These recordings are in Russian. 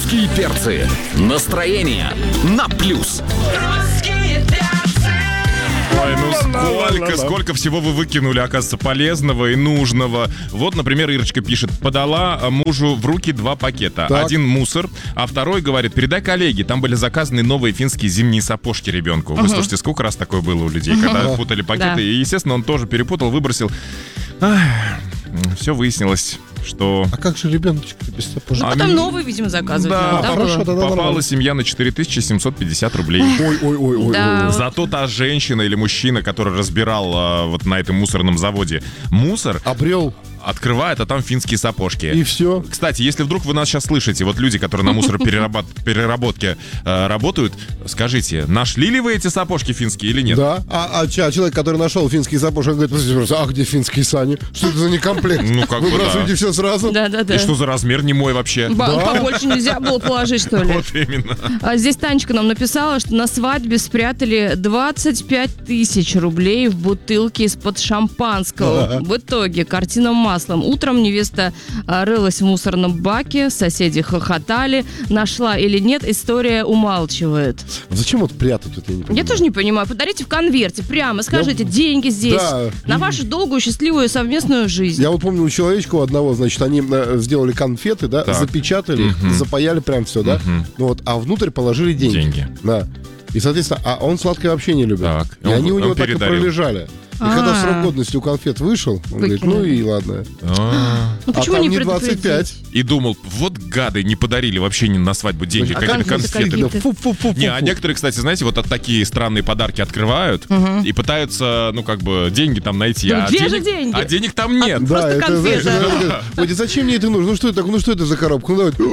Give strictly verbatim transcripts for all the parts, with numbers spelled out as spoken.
Русские перцы. Настроение на плюс. Ой, ну сколько, сколько всего вы выкинули, оказывается, полезного и нужного. Вот, например, Ирочка пишет: подала мужу в руки два пакета. Так. Один мусор, а второй говорит: передай коллеге, там были заказаны новые финские зимние сапожки ребенку. Вы слушайте, сколько раз такое было у людей, когда путали пакеты. Да. И, естественно, он тоже перепутал, выбросил. Ах, все выяснилось, что... А как же ребеночек-то без сапожек? Ну, потом новый, видимо, заказывать Да, надо, да, хорошо, было? тогда попала нормально. семья на четыре тысячи семьсот пятьдесят рублей. Ой, ой, ой, ой, Да. ой. Зато та женщина или мужчина, который разбирал а, вот на этом мусорном заводе мусор, Обрел, открывает, а там финские сапожки. и все. Кстати, если вдруг вы нас сейчас слышите, вот люди, которые на мусоропереработке э, работают, скажите, нашли ли вы эти сапожки финские или нет? Да. А, а ча- человек, который нашел финские сапожки, он говорит: подождите, просто, а где финские сани? Что это за некомплект? Ну, как бы Выбрасывайте да. все сразу. Да-да-да. И что за размер не мой вообще? Ба- Побольше нельзя было положить, что ли? Вот именно. А здесь Танечка нам написала, что на свадьбе спрятали двадцать пять тысяч рублей в бутылке из-под шампанского. В итоге картина маслом. Утром невеста а, рылась в мусорном баке, соседи хохотали. Нашла или нет, история умалчивает. Зачем вот прятать тут, я не понимаю. Я тоже не понимаю. Подарите в конверте прямо. Скажите, Я- деньги здесь Да. на вашу долгую, счастливую совместную жизнь. Я вот помню у человечка у одного, значит, они э, сделали конфеты, да, Так. запечатали, Мгм. запаяли прям все, да, Мгм. ну вот, а внутрь положили деньги. Деньги. Да. И, соответственно, а он сладкое вообще не любит. Так. И Он- они у он него так и передарил. пролежали. И А. когда срок годности у конфет вышел, он говорит: ну Выкинули. и ладно. А. Ну, А почему там не не двадцать пять. И думал, вот гады, не подарили вообще ни на свадьбу деньги, А какие-то конфеты, конфеты. конфеты. Фу-фу-фу-фу. Не, а некоторые, кстати, знаете, вот от такие странные подарки открывают и пытаются, ну, как бы, деньги там найти. Ну, а где же денег, деньги? А денег там нет. Да, Просто это, конфеты. знаешь, это- Ой, зачем мне это нужно? Ну что это такое? Ну что это за коробка? Ну давайте.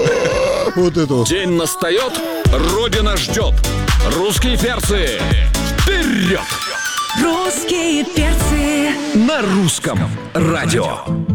Вот это вот. День настает, Родина ждет. Русские перцы. Вперед! Русские перцы. На русском радио.